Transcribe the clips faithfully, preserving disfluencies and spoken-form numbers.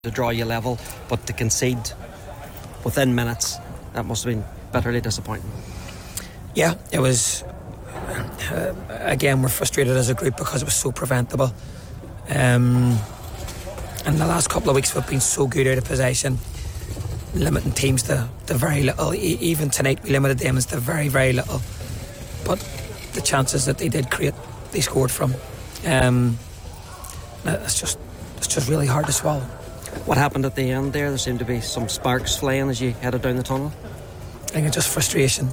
to draw you level, but to concede within minutes, that must have been bitterly disappointing. Yeah, it was. Uh, again, we're frustrated as a group because it was so preventable. Um, and the last couple of weeks we've been so good out of possession, limiting teams to, to very little. E- even tonight we limited them to very, very little. But the chances that they did create, they scored from. Um, it's just, it's just really hard to swallow. What happened at the end there? There seemed to be some sparks flying as you headed down the tunnel. I think it's just frustration.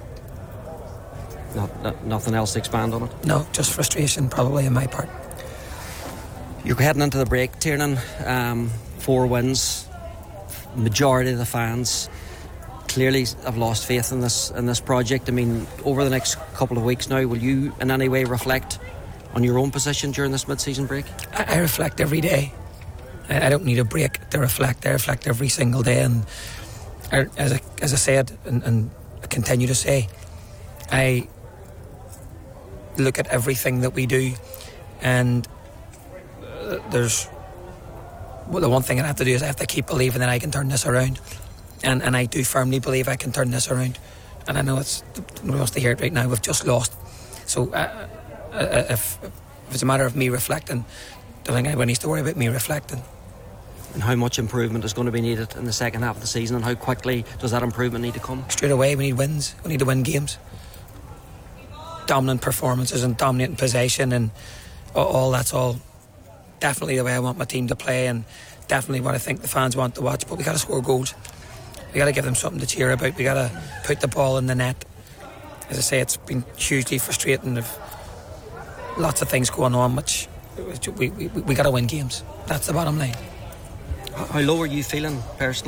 Not, not, nothing else to expand on it? No, just frustration probably on my part. You're heading into the break, Tiernan. Um, four wins. Majority of the fans clearly have lost faith in this in this project. I mean, over the next couple of weeks now, will you in any way reflect on your own position during this mid-season break? I, I reflect every day. I, I don't need a break to reflect. I reflect every single day, and I, as I, as I said, and, and I continue to say, I look at everything that we do, and uh, there's well, the one thing I have to do is I have to keep believing that I can turn this around, and and I do firmly believe I can turn this around. And I know it's nobody wants to hear it right now. We've just lost, so uh, uh, if, if it's a matter of me reflecting, I don't think anyone needs to worry about me reflecting. And how much improvement is going to be needed in the second half of the season, and how quickly does that improvement need to come? Straight away, we need wins. We need to win games. Dominant performances and dominating possession, and all that's all definitely the way I want my team to play, and definitely what I think the fans want to watch. But we got to score goals. We got to give them something to cheer about. We got to put the ball in the net. As I say, it's been hugely frustrating. There's lots of things going on, which we we, we, we got to win games. That's the bottom line. How low are you feeling personally?